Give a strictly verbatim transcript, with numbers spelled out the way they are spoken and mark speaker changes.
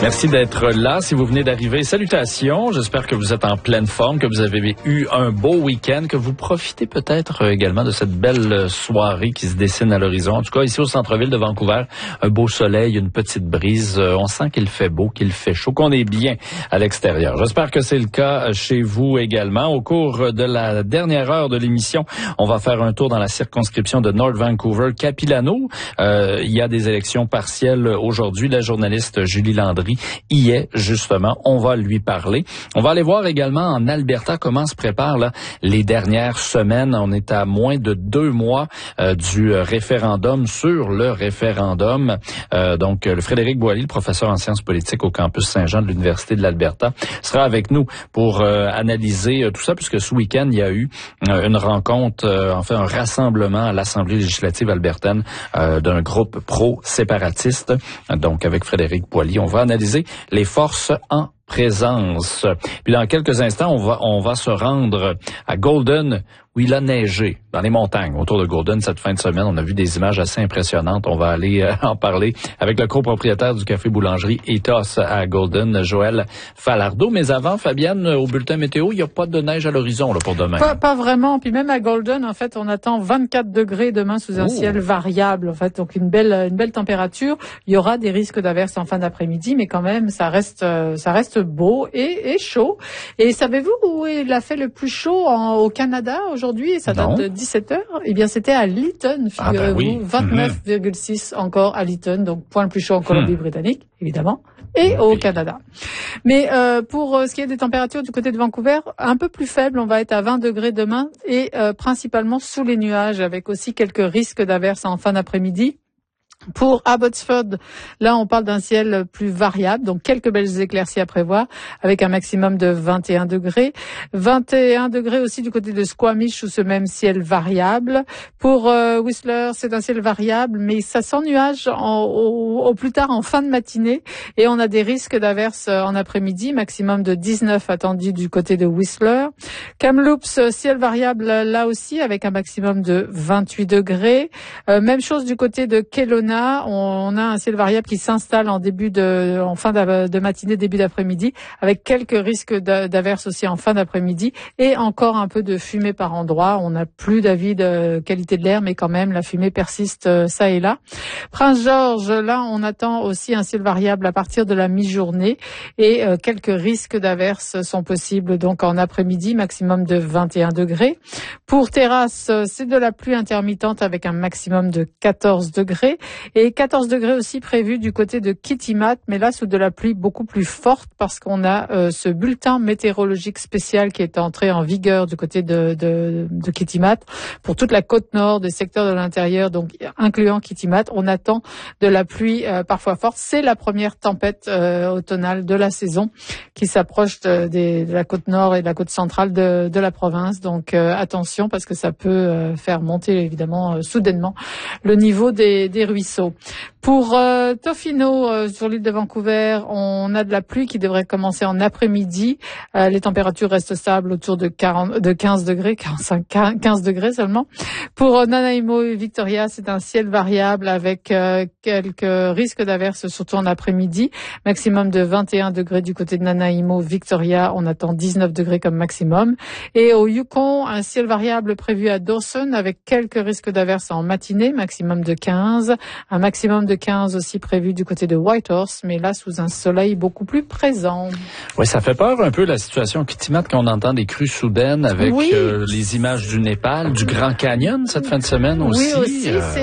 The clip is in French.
Speaker 1: Merci d'être là. Si vous venez d'arriver, salutations. J'espère que vous êtes en pleine forme, que vous avez eu un beau week-end, que vous profitez peut-être également de cette belle soirée qui se dessine à l'horizon. En tout cas, ici au centre-ville de Vancouver, un beau soleil, une petite brise. On sent qu'il fait beau, qu'il fait chaud, qu'on est bien à l'extérieur. J'espère que c'est le cas chez vous également. Au cours de la dernière heure de l'émission, on va faire un tour dans la circonscription de North Vancouver-Capilano. Euh, il y a des élections partielles aujourd'hui. La journaliste Julie Landry y est, justement. On va lui parler. On va aller voir également en Alberta comment se préparent là, les dernières semaines. On est à moins de deux mois euh, du référendum sur le référendum. Euh, donc, le Frédéric Boily, le professeur en sciences politiques au campus Saint-Jean de l'Université de l'Alberta, sera avec nous pour euh, analyser euh, tout ça, puisque ce week-end, il y a eu euh, une rencontre, euh, enfin un rassemblement à l'Assemblée législative albertaine euh, d'un groupe pro-séparatiste. Donc, avec Frédéric Boily, on va analyser les forces en présence. Puis dans quelques instants, on va on va se rendre à Golden, où il a neigé dans les montagnes autour de Golden cette fin de semaine. On a vu des images assez impressionnantes. On va aller euh, en parler avec le copropriétaire du café boulangerie Ethos à Golden, Joël Falardeau. Mais avant, Fabienne, au bulletin météo, il n'y a pas de neige à l'horizon là pour demain.
Speaker 2: Pas, pas vraiment. Puis même à Golden, en fait, on attend vingt-quatre degrés demain sous un oh. ciel variable. En fait, donc une belle une belle température. Il y aura des risques d'averses en fin d'après-midi, mais quand même, ça reste ça reste beau et, et chaud. Et savez-vous où il a fait le plus chaud en, au Canada aujourd'hui? Ça date non. de dix-sept heures. Eh bien, c'était à Lytton, figurez-vous. Ah ben oui. vingt-neuf virgule six mm-hmm. encore à Lytton, donc point le plus chaud en Colombie-Britannique, évidemment, et au Canada. Mais euh, pour euh, ce qui est des températures du côté de Vancouver, un peu plus faible, on va être à vingt degrés demain et euh, principalement sous les nuages, avec aussi quelques risques d'averses en fin d'après-midi. Pour Abbotsford, là, on parle d'un ciel plus variable, donc quelques belles éclaircies à prévoir, avec un maximum de vingt et un degrés. vingt et un degrés aussi du côté de Squamish, sous ce même ciel variable. Pour euh, Whistler, c'est un ciel variable, mais ça sent nuage en, au, au plus tard en fin de matinée, et on a des risques d'averses en après-midi, maximum de dix-neuf attendus du côté de Whistler. Kamloops, ciel variable là aussi, avec un maximum de vingt-huit degrés. Euh, même chose du côté de Kelowna. On a un ciel variable qui s'installe en début de, en fin de matinée, début d'après-midi, avec quelques risques d'averses aussi en fin d'après-midi, et encore un peu de fumée par endroits. On n'a plus d'avis de qualité de l'air, mais quand même, la fumée persiste ça et là. Prince-Georges, là, on attend aussi un ciel variable à partir de la mi-journée, et euh, quelques risques d'averses sont possibles, donc en après-midi, maximum de vingt et un degrés. Pour Terrasse, c'est de la pluie intermittente avec un maximum de quatorze degrés. Et quatorze degrés aussi prévus du côté de Kitimat, mais là sous de la pluie beaucoup plus forte, parce qu'on a euh, ce bulletin météorologique spécial qui est entré en vigueur du côté de, de, de Kitimat pour toute la côte nord, des secteurs de l'intérieur, donc incluant Kitimat. On attend de la pluie euh, parfois forte. C'est la première tempête euh, automnale de la saison qui s'approche de, de, de la côte nord et de la côte centrale de, de la province. Donc euh, attention, parce que ça peut euh, faire monter évidemment euh, soudainement le niveau des, des ruisseaux. Pour euh, Tofino, euh, sur l'île de Vancouver, on a de la pluie qui devrait commencer en après-midi. Euh, les températures restent stables autour de quarante, de quinze degrés, quarante-cinq, quinze degrés seulement. Pour euh, Nanaimo et Victoria, c'est un ciel variable avec euh, quelques risques d'averses, surtout en après-midi. Maximum de vingt et un degrés du côté de Nanaimo, Victoria, on attend dix-neuf degrés comme maximum. Et au Yukon, un ciel variable prévu à Dawson avec quelques risques d'averses en matinée, maximum de quinze. Un maximum de quinze aussi prévu du côté de Whitehorse, mais là sous un soleil beaucoup plus présent.
Speaker 1: Oui, ça fait peur un peu la situation Kitimat quand on entend des crues soudaines avec oui. euh, les images du Népal, du Grand Canyon cette fin de semaine aussi.
Speaker 2: Oui, aussi. Euh...